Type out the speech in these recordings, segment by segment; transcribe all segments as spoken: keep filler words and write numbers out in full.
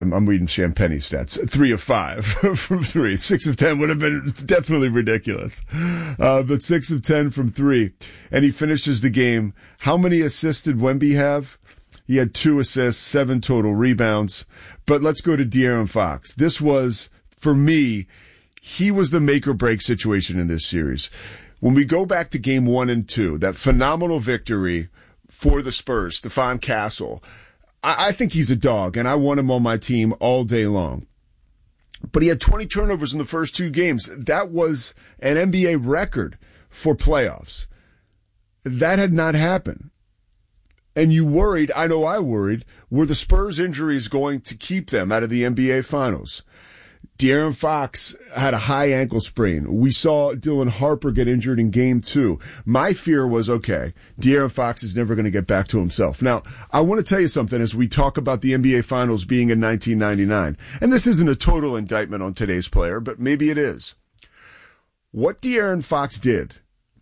I'm, I'm reading Champagny stats. Three of five from three. Six of ten would have been definitely ridiculous. Uh, but six of ten from three. And he finishes the game. How many assists did Wemby have? He had two assists, seven total rebounds. But let's go to De'Aaron Fox. This was, for me, he was the make or break situation in this series. When we go back to game one and two, that phenomenal victory for the Spurs, Stephon Castle, I, I think he's a dog, and I want him on my team all day long. But he had twenty turnovers in the first two games. That was an N B A record for playoffs. That had not happened. And you worried, I know I worried, were the Spurs injuries going to keep them out of the N B A Finals? De'Aaron Fox had a high ankle sprain. We saw Dylan Harper get injured in game two. My fear was, okay, De'Aaron Fox is never going to get back to himself. Now, I want to tell you something as we talk about the N B A Finals being in nineteen ninety-nine. And this isn't a total indictment on today's player, but maybe it is. What De'Aaron Fox did,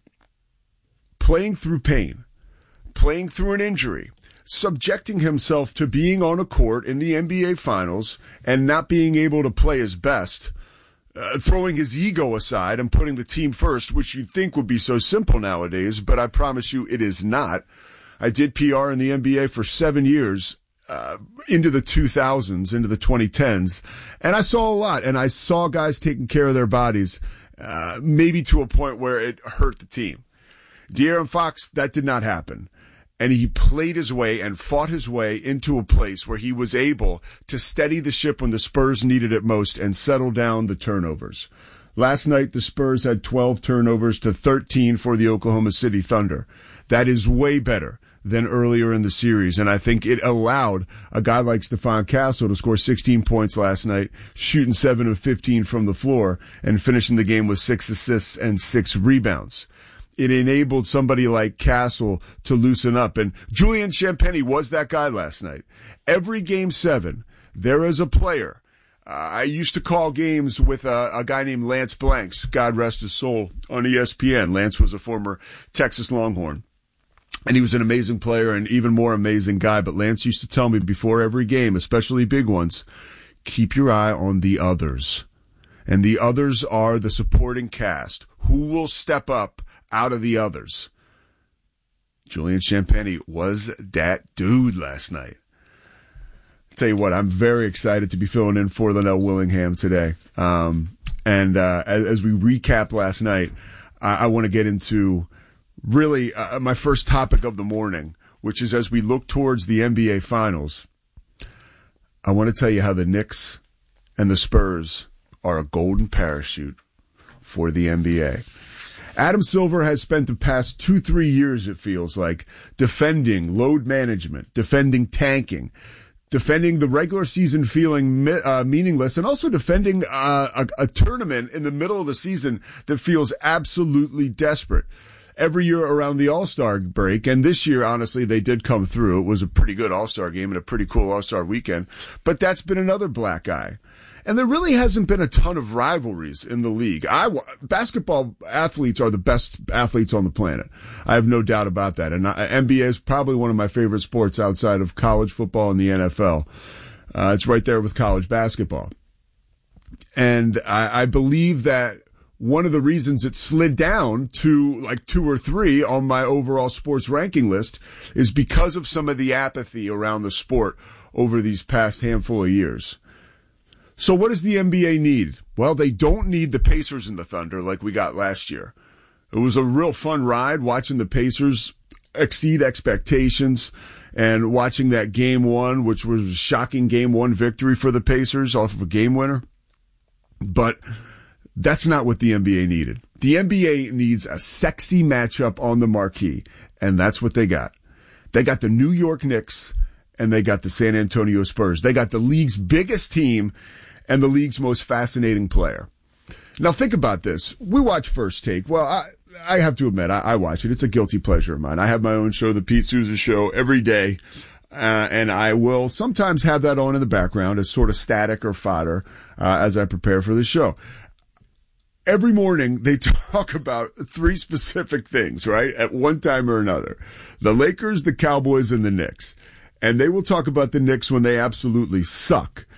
playing through pain, playing through an injury, subjecting himself to being on a court in the N B A Finals and not being able to play his best, uh, throwing his ego aside and putting the team first, which you'd think would be so simple nowadays, but I promise you it is not. I did P R in the N B A for seven years, uh, into the two thousands, into the twenty tens, and I saw a lot, and I saw guys taking care of their bodies, uh, maybe to a point where it hurt the team. De'Aaron Fox, that did not happen. And he played his way and fought his way into a place where he was able to steady the ship when the Spurs needed it most and settle down the turnovers. Last night, the Spurs had twelve turnovers to thirteen for the Oklahoma City Thunder. That is way better than earlier in the series, and I think it allowed a guy like Stephon Castle to score sixteen points last night, shooting seven of fifteen from the floor, and finishing the game with six assists and six rebounds. It enabled somebody like Castle to loosen up. And Julian Champagny was that guy last night. Every game seven, there is a player. Uh, I used to call games with a, a guy named Lance Blanks, God rest his soul, on E S P N. Lance was a former Texas Longhorn. And he was an amazing player and even more amazing guy. But Lance used to tell me before every game, especially big ones, keep your eye on the others. And the others are the supporting cast. Who will step up out of the others? Julian Champagny was that dude last night. I'll tell you what, I'm very excited to be filling in for Linnell Willingham today. Um, and uh, as, as we recap last night, I, I want to get into really uh, my first topic of the morning, which is as we look towards the N B A Finals, I want to tell you how the Knicks and the Spurs are a golden parachute for the N B A. Adam Silver has spent the past two, three years, it feels like, defending load management, defending tanking, defending the regular season feeling uh, meaningless, and also defending uh, a, a tournament in the middle of the season that feels absolutely desperate. Every year around the All-Star break, and this year, honestly, they did come through. It was a pretty good All-Star game and a pretty cool All-Star weekend, but that's been another black eye. And there really hasn't been a ton of rivalries in the league. I, basketball athletes are the best athletes on the planet. I have no doubt about that. And N B A is probably one of my favorite sports outside of college football and the N F L. Uh, it's right there with college basketball. And I, I believe that one of the reasons it slid down to like two or three on my overall sports ranking list is because of some of the apathy around the sport over these past handful of years. So what does the N B A need? Well, they don't need the Pacers and the Thunder like we got last year. It was a real fun ride watching the Pacers exceed expectations and watching that game one, which was a shocking game one victory for the Pacers off of a game winner. But that's not what the N B A needed. The N B A needs a sexy matchup on the marquee, and that's what they got. They got the New York Knicks, and they got the San Antonio Spurs. They got the league's biggest team and the league's most fascinating player. Now think about this. We watch First Take. Well, I, I have to admit, I, I watch it. It's a guilty pleasure of mine. I have my own show, The Pete Souza Show, every day. Uh, and I will sometimes have that on in the background as sort of static or fodder uh, as I prepare for the show. Every morning they talk about three specific things, right? At one time or another. The Lakers, the Cowboys, and the Knicks. And they will talk about the Knicks when they absolutely suck.